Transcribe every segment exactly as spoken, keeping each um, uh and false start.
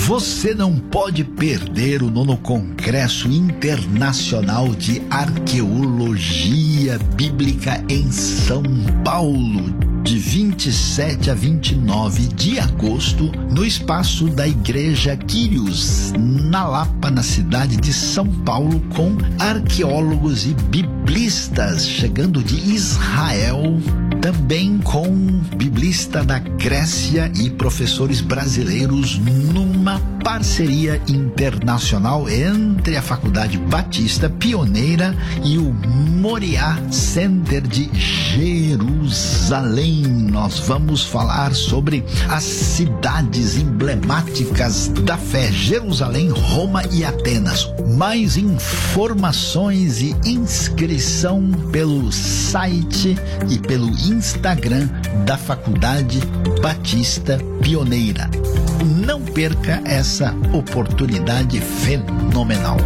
Você não pode perder o nono Congresso Internacional de Arqueologia Bíblica em São Paulo, de vinte e sete a vinte e nove de agosto, no espaço da Igreja Quírios, na Lapa, na cidade de São Paulo, com arqueólogos e biblistas chegando de Israel, também com biblista da Grécia e professores brasileiros, numa parceria internacional entre a Faculdade Batista Pioneira e o Moriá Center de Jerusalém. Nós vamos falar sobre as cidades emblemáticas da fé: Jerusalém, Roma e Atenas. Mais informações e inscrição pelo site e pelo Instagram da Faculdade Batista Pioneira. Não perca essa oportunidade fenomenal.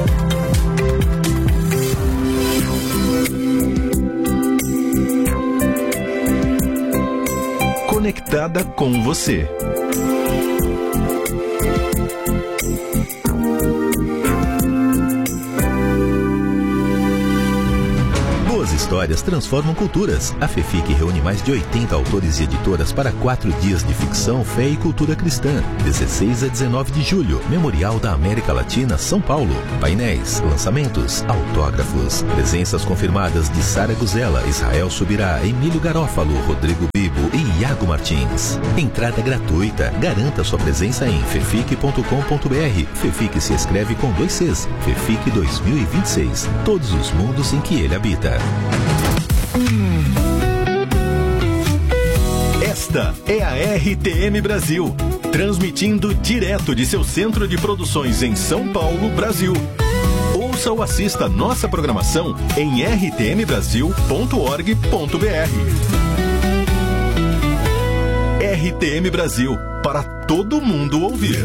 Conectada com você. Histórias transformam culturas. A FEFIC reúne mais de oitenta autores e editoras para quatro dias de ficção, fé e cultura cristã. dezesseis a dezenove de julho, Memorial da América Latina, São Paulo. Painéis, lançamentos, autógrafos. Presenças confirmadas de Sara Guzela, Israel Subirá, Emílio Garófalo, Rodrigo Bibo e Iago Martins. Entrada gratuita. Garanta sua presença em fefic ponto com ponto br. FEFIC se escreve com dois Cs. FEFIC dois mil e vinte e seis. Todos os mundos em que ele habita. Esta é a R T M Brasil, transmitindo direto de seu centro de produções em São Paulo, Brasil. Ouça ou assista nossa programação em r t m brasil ponto org ponto b r. R T M Brasil, para todo mundo ouvir.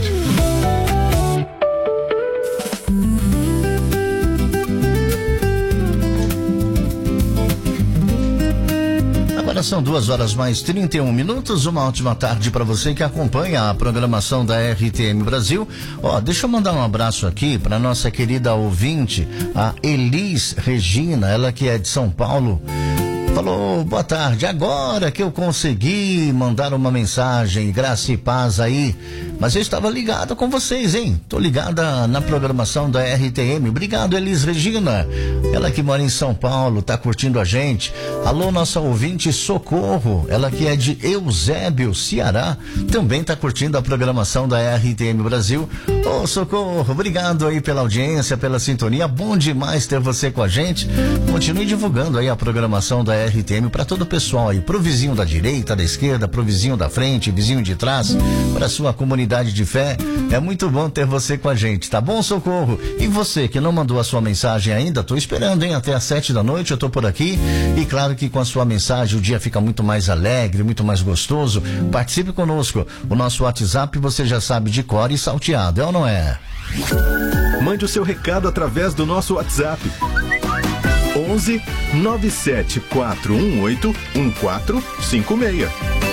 Agora são duas horas mais trinta e um minutos. Uma ótima tarde para você que acompanha a programação da R T M Brasil. Ó, deixa eu mandar um abraço aqui para nossa querida ouvinte, a Elis Regina, ela que é de São Paulo. Falou, boa tarde, agora que eu consegui mandar uma mensagem, graça e paz aí, mas eu estava ligado com vocês, hein? Tô ligada na programação da R T M. Obrigado, Elis Regina. Ela que mora em São Paulo, tá curtindo a gente. Alô, nossa ouvinte Socorro, ela que é de Eusébio, Ceará, também tá curtindo a programação da R T M Brasil. Ô, Socorro, obrigado aí pela audiência, pela sintonia, bom demais ter você com a gente. Continue divulgando aí a programação da R T M para todo o pessoal aí, pro vizinho da direita, da esquerda, pro vizinho da frente, vizinho de trás, para sua comunidade de fé. É muito bom ter você com a gente, tá bom, Socorro? E você que não mandou a sua mensagem ainda, tô esperando, hein? Até às sete da noite eu tô por aqui. E claro que com a sua mensagem o dia fica muito mais alegre, muito mais gostoso. Participe conosco. O nosso WhatsApp você já sabe de cor e salteado, é ou não é? Mande o seu recado através do nosso WhatsApp. onze nove sete quatro um oito um quatro cinco seis.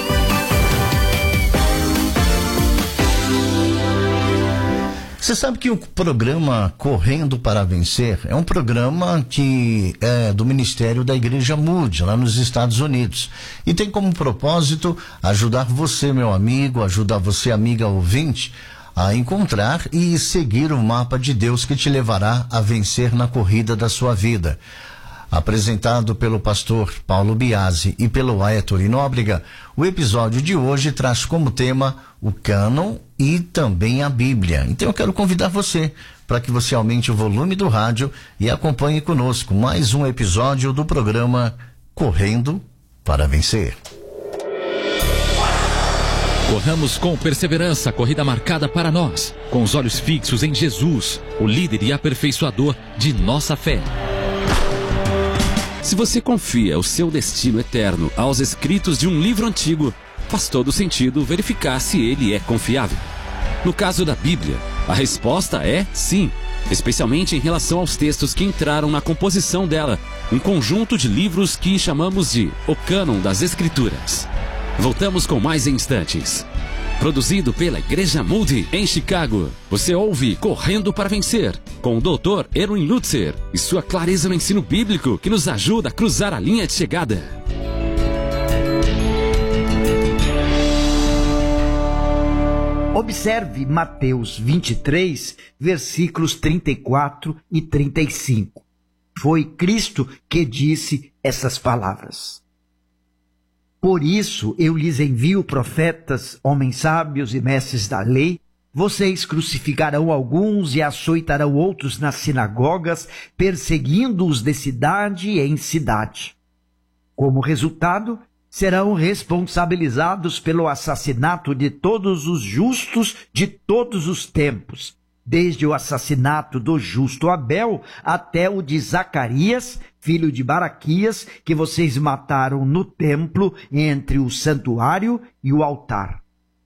Você sabe que o programa Correndo para Vencer é um programa que é do Ministério da Igreja Moody, lá nos Estados Unidos. E tem como propósito ajudar você, meu amigo, ajudar você, amiga ouvinte, a encontrar e seguir o mapa de Deus que te levará a vencer na corrida da sua vida. Apresentado pelo pastor Paulo Biasi e pelo Aetor Nóbrega, o episódio de hoje traz como tema o cânon e também a Bíblia. Então eu quero convidar você para que você aumente o volume do rádio e acompanhe conosco mais um episódio do programa Correndo para Vencer. Corramos com perseverança a corrida marcada para nós, com os olhos fixos em Jesus, o líder e aperfeiçoador de nossa fé. Se você confia o seu destino eterno aos escritos de um livro antigo, faz todo sentido verificar se ele é confiável. No caso da Bíblia, a resposta é sim, especialmente em relação aos textos que entraram na composição dela, um conjunto de livros que chamamos de o cânon das Escrituras. Voltamos com mais em instantes. Produzido pela Igreja Moody em Chicago. Você ouve Correndo para Vencer, com o doutor Erwin Lutzer e sua clareza no ensino bíblico que nos ajuda a cruzar a linha de chegada. Observe Mateus vinte e três, versículos trinta e quatro e trinta e cinco. Foi Cristo que disse essas palavras. Por isso eu lhes envio profetas, homens sábios e mestres da lei. Vocês crucificarão alguns e açoitarão outros nas sinagogas, perseguindo-os de cidade em cidade. Como resultado, serão responsabilizados pelo assassinato de todos os justos de todos os tempos, desde o assassinato do justo Abel até o de Zacarias, filho de Baraquias, que vocês mataram no templo entre o santuário e o altar.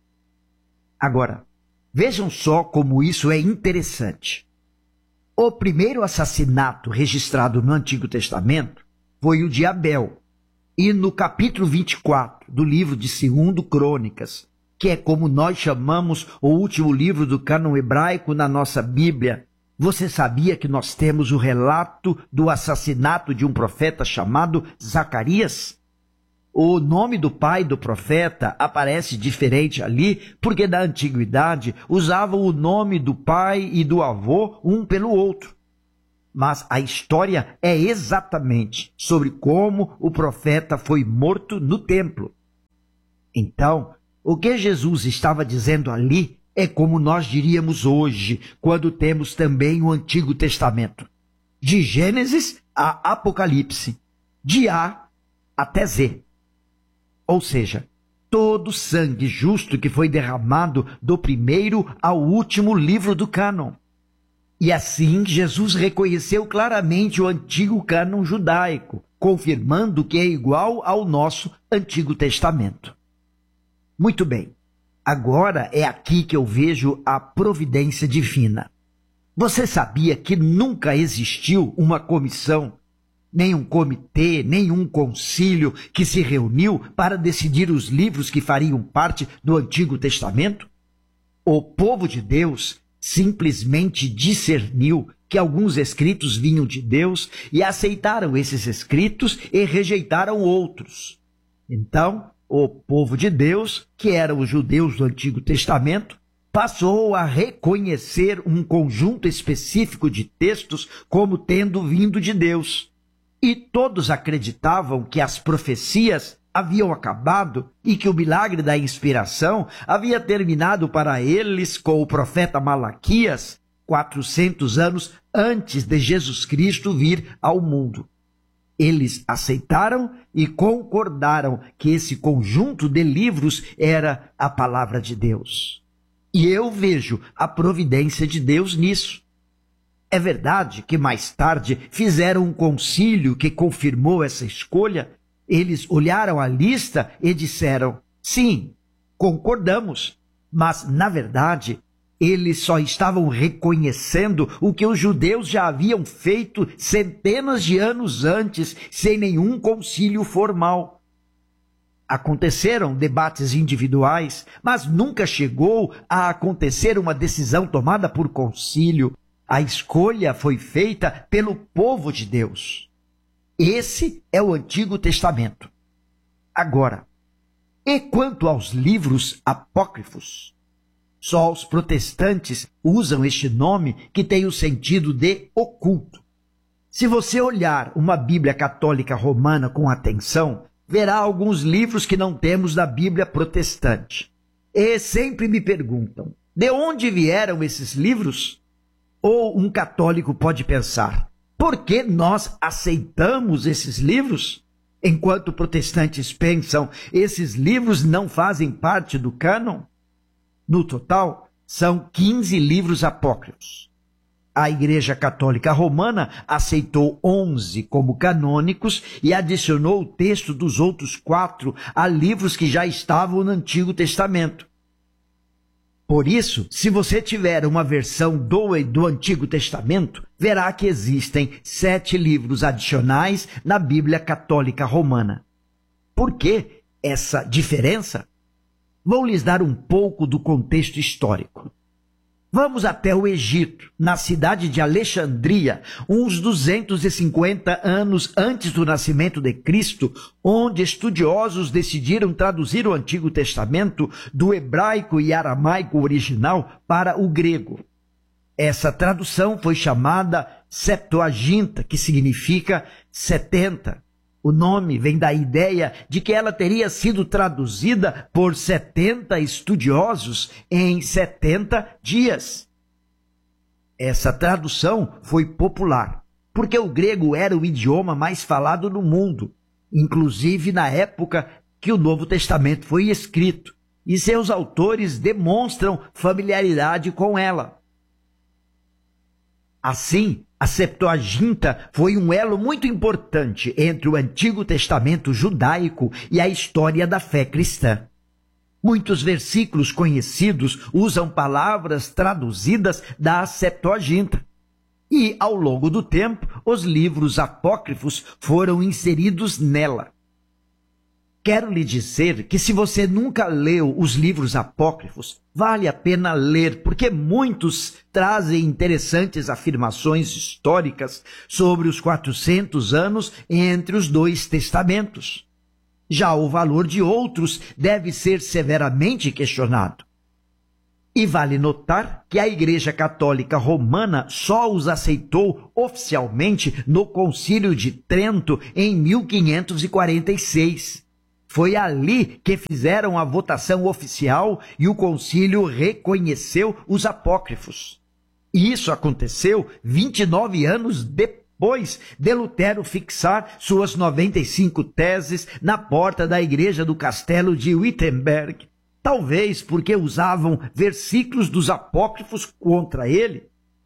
Agora, vejam só como isso é interessante. O primeiro assassinato registrado no Antigo Testamento foi o de Abel. E no capítulo vinte e quatro do livro de Segundo Crônicas, que é como nós chamamos o último livro do cânon hebraico na nossa Bíblia, você sabia que nós temos o relato do assassinato de um profeta chamado Zacarias? O nome do pai do profeta aparece diferente ali, porque na antiguidade usavam o nome do pai e do avô um pelo outro. Mas a história é exatamente sobre como o profeta foi morto no templo. Então, o que Jesus estava dizendo ali é como nós diríamos hoje, quando temos também o Antigo Testamento. De Gênesis a Apocalipse, de A até Z. Ou seja, todo o sangue justo que foi derramado do primeiro ao último livro do cânon. E assim, Jesus reconheceu claramente o antigo cânon judaico, confirmando que é igual ao nosso Antigo Testamento. Muito bem, agora é aqui que eu vejo a providência divina. Você sabia que nunca existiu uma comissão, nem um comitê, nem um concílio que se reuniu para decidir os livros que fariam parte do Antigo Testamento? O povo de Deus simplesmente discerniu que alguns escritos vinham de Deus e aceitaram esses escritos e rejeitaram outros. Então, o povo de Deus, que eram os judeus do Antigo Testamento, passou a reconhecer um conjunto específico de textos como tendo vindo de Deus. E todos acreditavam que as profecias haviam acabado e que o milagre da inspiração havia terminado para eles com o profeta Malaquias, quatrocentos anos antes de Jesus Cristo vir ao mundo. Eles aceitaram e concordaram que esse conjunto de livros era a palavra de Deus. E eu vejo a providência de Deus nisso. É verdade que mais tarde fizeram um concílio que confirmou essa escolha. Eles olharam a lista e disseram, sim, concordamos, mas, na verdade, eles só estavam reconhecendo o que os judeus já haviam feito centenas de anos antes, sem nenhum concílio formal. Aconteceram debates individuais, mas nunca chegou a acontecer uma decisão tomada por concílio. A escolha foi feita pelo povo de Deus. Esse é o Antigo Testamento. Agora, e quanto aos livros apócrifos? Só os protestantes usam este nome que tem o sentido de oculto. Se você olhar uma Bíblia católica romana com atenção, verá alguns livros que não temos da Bíblia protestante. E sempre me perguntam, de onde vieram esses livros? Ou um católico pode pensar, por que nós aceitamos esses livros? Enquanto protestantes pensam, esses livros não fazem parte do cânon? No total, são quinze livros apócrifos. A Igreja Católica Romana aceitou onze como canônicos e adicionou o texto dos outros quatro a livros que já estavam no Antigo Testamento. Por isso, se você tiver uma versão do, do Antigo Testamento, verá que existem sete livros adicionais na Bíblia Católica Romana. Por que essa diferença? vou lhes dar um pouco do contexto histórico. Vamos até o Egito, na cidade de Alexandria, uns duzentos e cinquenta anos antes do nascimento de Cristo, onde estudiosos decidiram traduzir o Antigo Testamento do hebraico e aramaico original para o grego. Essa tradução foi chamada Septuaginta, que significa setenta. O nome vem da ideia de que ela teria sido traduzida por setenta estudiosos em setenta dias. Essa tradução foi popular, porque o grego era o idioma mais falado no mundo, inclusive na época que o Novo Testamento foi escrito, e seus autores demonstram familiaridade com ela. Assim, a Septuaginta foi um elo muito importante entre o Antigo Testamento judaico e a história da fé cristã. Muitos versículos conhecidos usam palavras traduzidas da Septuaginta. E, ao longo do tempo, os livros apócrifos foram inseridos nela. Quero lhe dizer que se você nunca leu os livros apócrifos, vale a pena ler, porque muitos trazem interessantes afirmações históricas sobre os quatrocentos anos entre os dois testamentos. Já o valor de outros deve ser severamente questionado. E vale notar que a Igreja Católica Romana só os aceitou oficialmente no Concílio de Trento em mil quinhentos e quarenta e seis. Foi ali que fizeram a votação oficial e o concílio reconheceu os apócrifos. E isso aconteceu vinte e nove anos depois de Lutero fixar suas noventa e cinco teses na porta da igreja do castelo de Wittenberg, talvez porque usavam versículos dos apócrifos contra ele.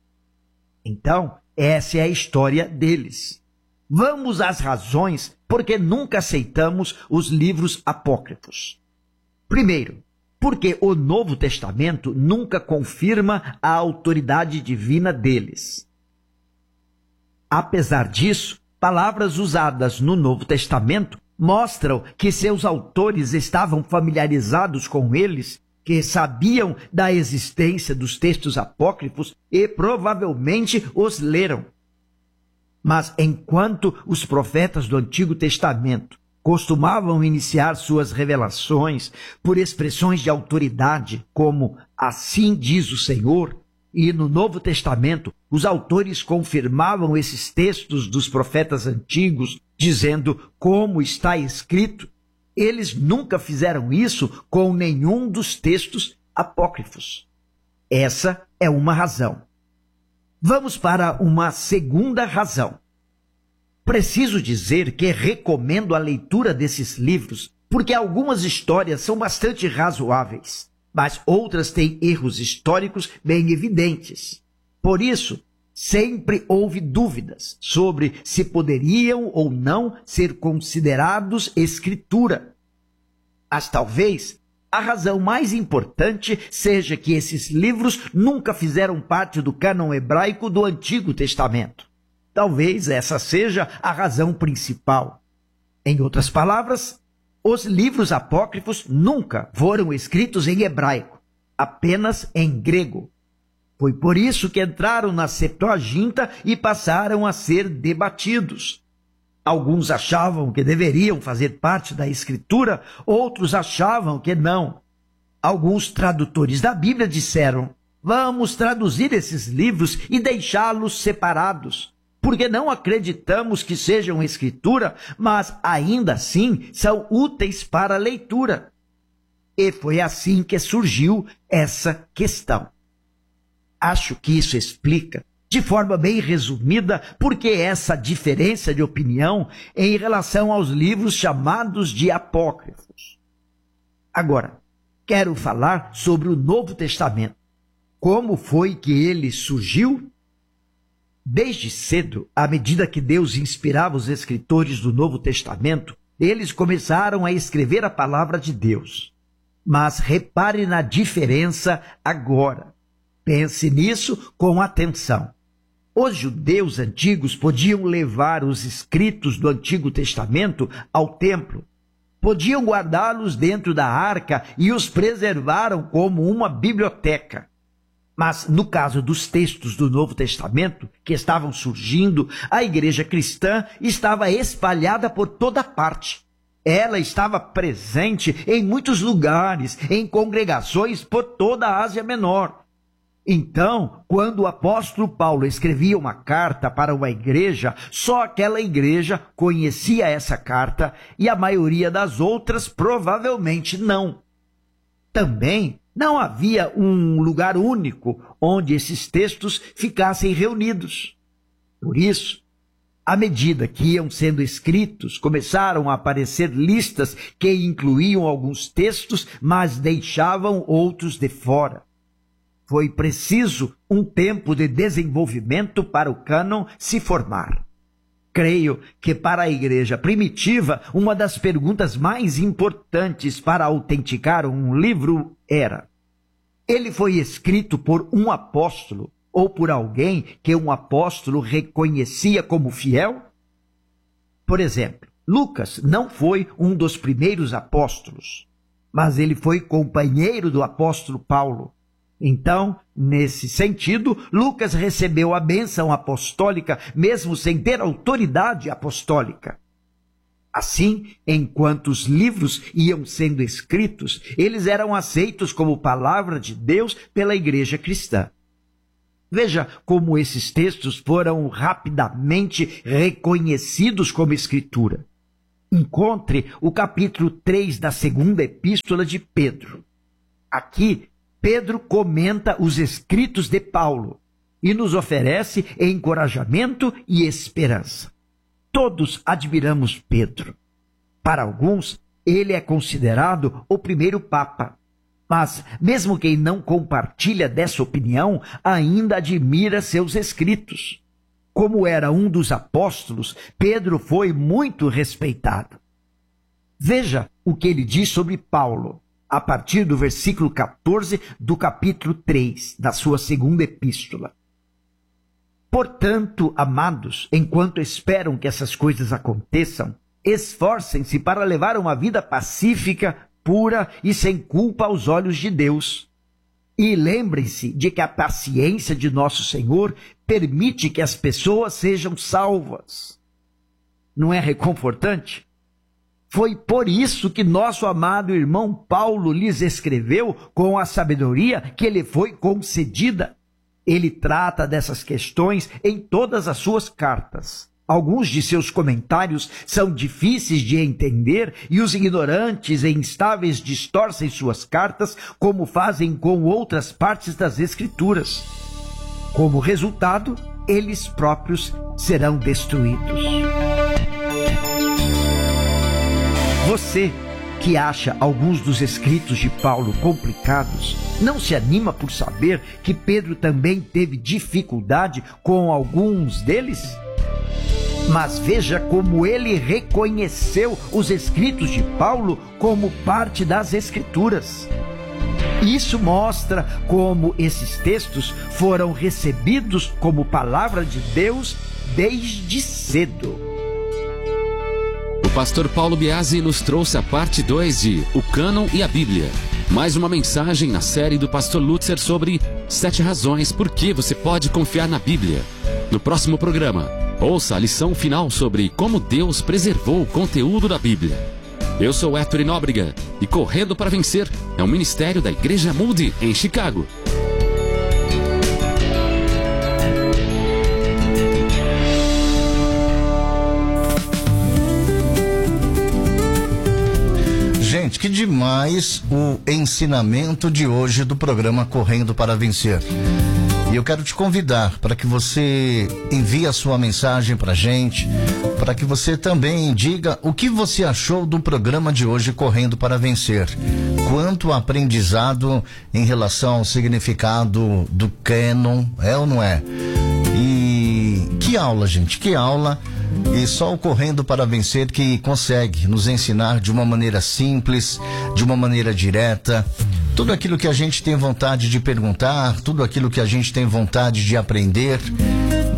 Então, essa é a história deles. Vamos às razões por que nunca aceitamos os livros apócrifos. Primeiro, porque o Novo Testamento nunca confirma a autoridade divina deles. Apesar disso, palavras usadas no Novo Testamento mostram que seus autores estavam familiarizados com eles, que sabiam da existência dos textos apócrifos e provavelmente os leram. Mas enquanto os profetas do Antigo Testamento costumavam iniciar suas revelações por expressões de autoridade, como assim diz o Senhor, e no Novo Testamento os autores confirmavam esses textos dos profetas antigos, dizendo como está escrito, eles nunca fizeram isso com nenhum dos textos apócrifos. Essa é uma razão. Vamos para uma segunda razão. Preciso dizer que recomendo a leitura desses livros, porque algumas histórias são bastante razoáveis, mas outras têm erros históricos bem evidentes. Por isso, sempre houve dúvidas sobre se poderiam ou não ser considerados escritura. Mas talvez a razão mais importante seja que esses livros nunca fizeram parte do cânon hebraico do Antigo Testamento. Talvez essa seja a razão principal. Em outras palavras, os livros apócrifos nunca foram escritos em hebraico, apenas em grego. Foi por isso que entraram na Septuaginta e passaram a ser debatidos. Alguns achavam que deveriam fazer parte da Escritura, outros achavam que não. Alguns tradutores da Bíblia disseram, vamos traduzir esses livros e deixá-los separados, porque não acreditamos que sejam Escritura, mas ainda assim são úteis para a leitura. E foi assim que surgiu essa questão. Acho que isso explica, de forma bem resumida, por que essa diferença de opinião em relação aos livros chamados de apócrifos. Agora, quero falar sobre o Novo Testamento. Como foi que ele surgiu? Desde cedo, à medida que Deus inspirava os escritores do Novo Testamento, eles começaram a escrever a palavra de Deus. Mas repare na diferença agora. Pense nisso com atenção. Os judeus antigos podiam levar os escritos do Antigo Testamento ao templo. Podiam guardá-los dentro da arca e os preservaram como uma biblioteca. Mas, no caso dos textos do Novo Testamento que estavam surgindo, a igreja cristã estava espalhada por toda parte. Ela estava presente em muitos lugares, em congregações por toda a Ásia Menor. Então, quando o apóstolo Paulo escrevia uma carta para uma igreja, só aquela igreja conhecia essa carta e a maioria das outras provavelmente não. Também não havia um lugar único onde esses textos ficassem reunidos. Por isso, à medida que iam sendo escritos, começaram a aparecer listas que incluíam alguns textos, mas deixavam outros de fora. Foi preciso um tempo de desenvolvimento para o cânon se formar. Creio que para a igreja primitiva, uma das perguntas mais importantes para autenticar um livro era: ele foi escrito por um apóstolo ou por alguém que um apóstolo reconhecia como fiel? Por exemplo, Lucas não foi um dos primeiros apóstolos, mas ele foi companheiro do apóstolo Paulo. Então, nesse sentido, Lucas recebeu a bênção apostólica mesmo sem ter autoridade apostólica. Assim, enquanto os livros iam sendo escritos, eles eram aceitos como palavra de Deus pela igreja cristã. Veja como esses textos foram rapidamente reconhecidos como escritura. Encontre o capítulo três da segunda epístola de Pedro. Aqui, Pedro comenta os escritos de Paulo e nos oferece encorajamento e esperança. Todos admiramos Pedro. Para alguns, ele é considerado o primeiro papa. Mas, mesmo quem não compartilha dessa opinião, ainda admira seus escritos. Como era um dos apóstolos, Pedro foi muito respeitado. Veja o que ele diz sobre Paulo, a partir do versículo quatorze do capítulo três da sua segunda epístola. Portanto, amados, enquanto esperam que essas coisas aconteçam, esforcem-se para levar uma vida pacífica, pura e sem culpa aos olhos de Deus. E lembrem-se de que a paciência de nosso Senhor permite que as pessoas sejam salvas. Não é reconfortante? Foi por isso que nosso amado irmão Paulo lhes escreveu com a sabedoria que lhe foi concedida. Ele trata dessas questões em todas as suas cartas. Alguns de seus comentários são difíceis de entender e os ignorantes e instáveis distorcem suas cartas, como fazem com outras partes das Escrituras. Como resultado, eles próprios serão destruídos. Você que acha alguns dos escritos de Paulo complicados, não se anima por saber que Pedro também teve dificuldade com alguns deles? Mas veja como ele reconheceu os escritos de Paulo como parte das Escrituras. Isso mostra como esses textos foram recebidos como palavra de Deus desde cedo. O pastor Paulo Biasi nos trouxe a parte dois de O Cânon e a Bíblia. Mais uma mensagem na série do pastor Lutzer sobre sete razões por que você pode confiar na Bíblia. No próximo programa, ouça a lição final sobre como Deus preservou o conteúdo da Bíblia. Eu sou Héctor Nóbrega e Correndo para Vencer é um ministério da Igreja Moody em Chicago. Gente, que demais o ensinamento de hoje do programa Correndo para Vencer. E eu quero te convidar para que você envie a sua mensagem para a gente, para que você também diga o que você achou do programa de hoje Correndo para Vencer. Quanto aprendizado em relação ao significado do cânon, é ou não é? E que aula, gente, que aula. E só o Correndo para Vencer que consegue nos ensinar de uma maneira simples, de uma maneira direta, tudo aquilo que a gente tem vontade de perguntar, tudo aquilo que a gente tem vontade de aprender. Mas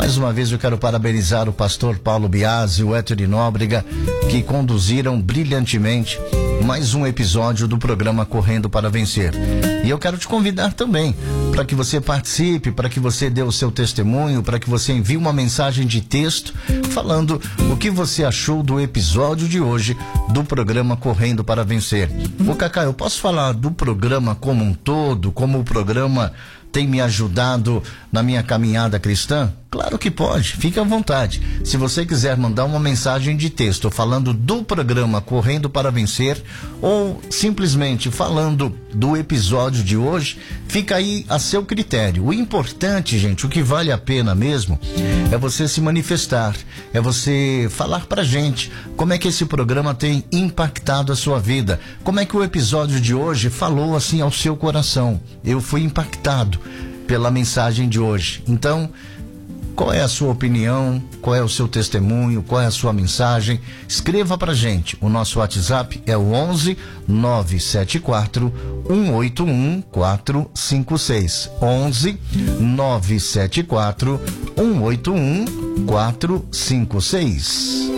Mais uma vez eu quero parabenizar o pastor Paulo Biasi e o Héctor Nóbrega, que conduziram brilhantemente mais um episódio do programa Correndo para Vencer. E eu quero te convidar também para que você participe, para que você dê o seu testemunho, para que você envie uma mensagem de texto falando o que você achou do episódio de hoje do programa Correndo para Vencer. Ô Cacá, eu posso falar do programa como um todo, como o programa tem me ajudado na minha caminhada cristã? Claro que pode, fique à vontade. Se você quiser mandar uma mensagem de texto falando do programa Correndo para Vencer ou simplesmente falando do episódio de hoje, fica aí a seu critério. O importante, gente, o que vale a pena mesmo é você se manifestar, é você falar pra gente como é que esse programa tem impactado a sua vida, como é que o episódio de hoje falou assim ao seu coração. Eu fui impactado pela mensagem de hoje. Então, qual é a sua opinião? Qual é o seu testemunho? Qual é a sua mensagem? Escreva pra gente. O nosso WhatsApp é o onze nove sete quatro um oito um quatro cinco seis. onze nove sete quatro um oito um quatro cinco seis.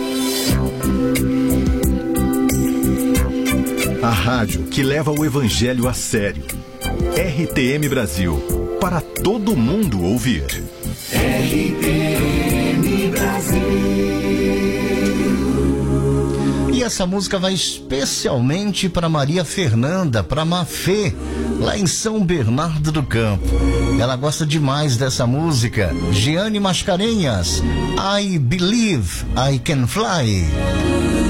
A rádio que leva o evangelho a sério. R T M Brasil, para todo mundo ouvir. R T M Brasil. E essa música vai especialmente para Maria Fernanda, para Mafê, lá em São Bernardo do Campo. Ela gosta demais dessa música. Giane Mascarenhas, I Believe I Can Fly.